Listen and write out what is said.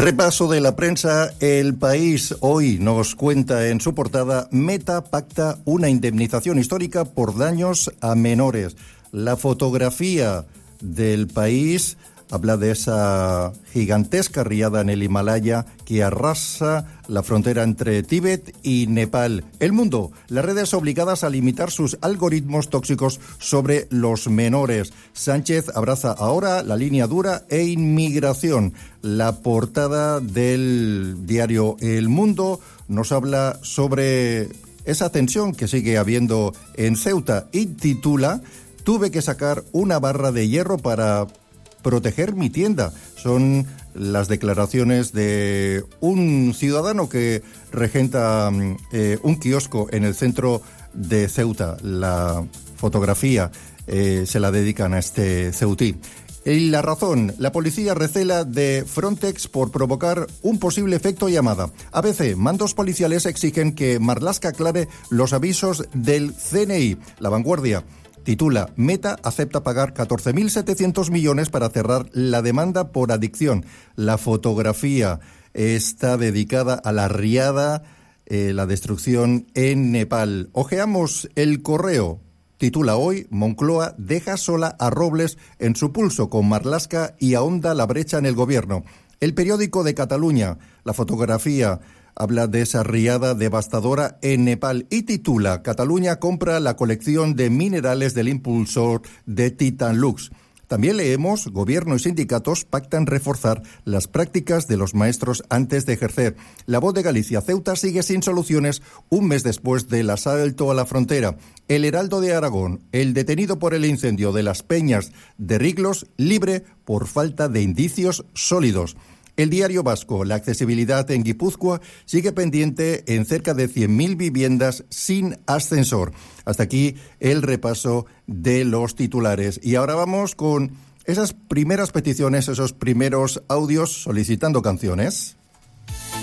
Repaso de la prensa. El País hoy nos cuenta en su portada: Meta pacta una indemnización histórica por daños a menores. La fotografía del País habla de esa gigantesca riada en el Himalaya que arrasa la frontera entre Tíbet y Nepal. El Mundo: las redes obligadas a limitar sus algoritmos tóxicos sobre los menores. Sánchez abraza ahora la línea dura e inmigración. La portada del diario El Mundo nos habla sobre esa tensión que sigue habiendo en Ceuta y titula: tuve que sacar una barra de hierro para proteger mi tienda. Son las declaraciones de un ciudadano que regenta un kiosco en el centro de Ceuta. La fotografía se la dedican a este ceutí. Y La Razón: la policía recela de Frontex por provocar un posible efecto llamada. ABC: mandos policiales exigen que Marlaska aclare los avisos del CNI. La Vanguardia titula: Meta acepta pagar 14.700 millones para cerrar la demanda por adicción. La fotografía está dedicada a la riada, la destrucción en Nepal. Ojeamos El Correo. Titula hoy: Moncloa deja sola a Robles en su pulso con Marlaska y ahonda la brecha en el gobierno. El Periódico de Cataluña: la fotografía habla de esa riada devastadora en Nepal y titula: Cataluña compra la colección de minerales del impulsor de Titanlux. También leemos: gobierno y sindicatos pactan reforzar las prácticas de los maestros antes de ejercer. La Voz de Galicia: Ceuta sigue sin soluciones un mes después del asalto a la frontera. El Heraldo de Aragón: el detenido por el incendio de las Peñas de Riglos libre por falta de indicios sólidos. El Diario Vasco: la accesibilidad en Guipúzcoa sigue pendiente en cerca de 100.000 viviendas sin ascensor. Hasta aquí el repaso de los titulares. Y ahora vamos con esas primeras peticiones, esos primeros audios solicitando canciones.